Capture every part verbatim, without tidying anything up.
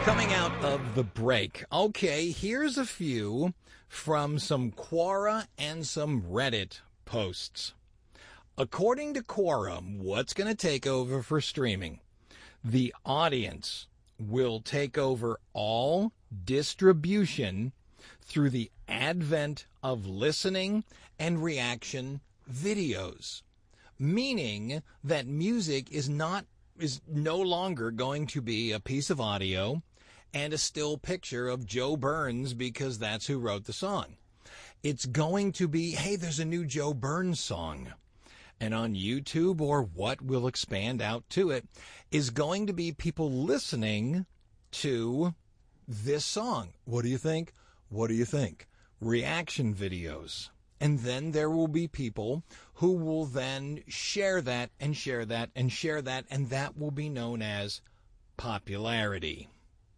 Coming out of the break. Okay, here's a few from some Quora and some Reddit posts. According to Quora, what's going to take over for streaming? The audience will take over all distribution through the advent of listening and reaction videos, meaning that music is not is no longer going to be a piece of audio and a still picture of Joe Burns because that's who wrote the song. It's going to be, hey, there's a new Joe Burns song. And on YouTube, or what will expand out to it, is going to be people listening to this song. What do you think? What do you think? Reaction videos. And then there will be people who will then share that and share that and share that, and that will be known as popularity.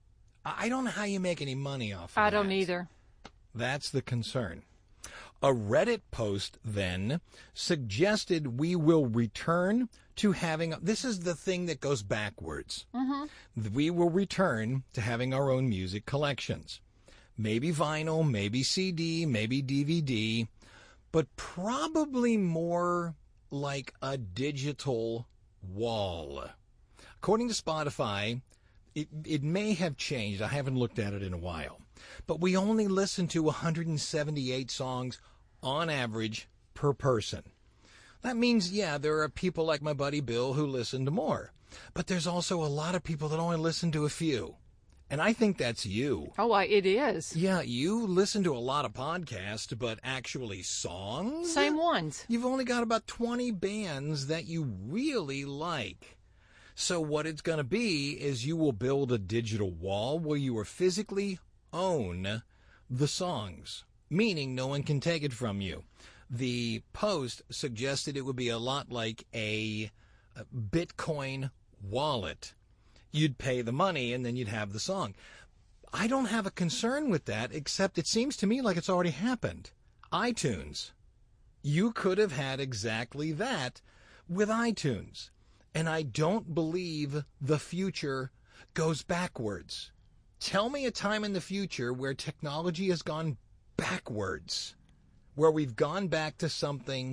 I don't know how you make any money off of that. I don't either. That's the concern. A Reddit post then suggested we will return to having, this is the thing that goes backwards. Mm-hmm. We will return to having our own music collections. Maybe vinyl, maybe C D, maybe D V D, but probably more like a digital wall. According to Spotify, it, it may have changed. I haven't looked at it in a while. But we only listen to one hundred seventy-eight songs on average per person. That means, yeah, there are people like my buddy Bill who listen to more. But there's also a lot of people that only listen to a few. And I think that's you. Oh, I, it is. Yeah, you listen to a lot of podcasts, but actually songs? Same ones. You've only got about twenty bands that you really like. So what it's going to be is you will build a digital wall where you will physically own the songs, meaning no one can take it from you. The post suggested it would be a lot like a, a Bitcoin wallet. You'd pay the money and then you'd have the song. I don't have a concern with that, except it seems to me like it's already happened. iTunes. You could have had exactly that with iTunes. And I don't believe the future goes backwards. Tell me a time in the future where technology has gone backwards, where we've gone back to something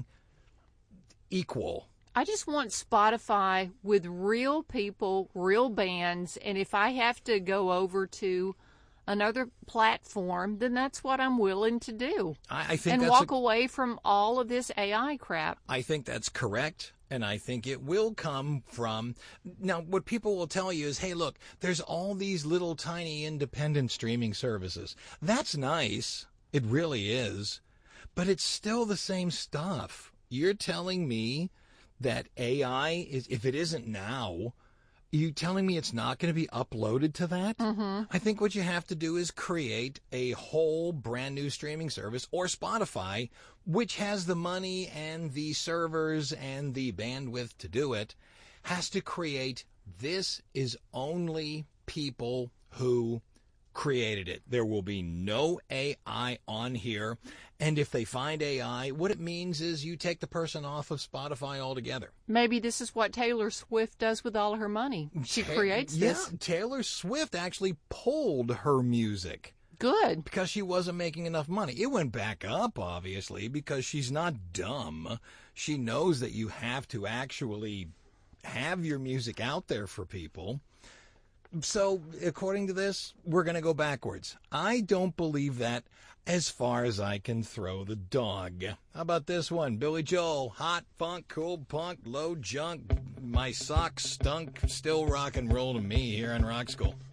equal. I just want Spotify with real people, real bands, and if I have to go over to another platform, then that's what I'm willing to do. I, I think and that's walk a, away from all of this A I crap. I think that's correct. And I think it will come from, now what people will tell you is, hey, look, there's all these little tiny independent streaming services. That's nice. It really is. But it's still the same stuff. You're telling me that A I, is, if it isn't now, are you telling me it's not going to be uploaded to that? Mm-hmm. I think what you have to do is create a whole brand new streaming service, or Spotify, which has the money and the servers and the bandwidth to do it, has to create, this is only people who created it. There will be no A I on here. And if they find A I, what it means is you take the person off of Spotify altogether. Maybe this is what Taylor Swift does with all her money. She Ta- creates this. Yeah, Taylor Swift actually pulled her music. Good. Because she wasn't making enough money. It went back up, obviously, because she's not dumb. She knows that you have to actually have your music out there for people. So, according to this, we're going to go backwards. I don't believe that as far as I can throw the dog. How about this one? Billy Joel, hot funk, cool punk, low junk. My socks stunk, still rock and roll to me here on Rock School.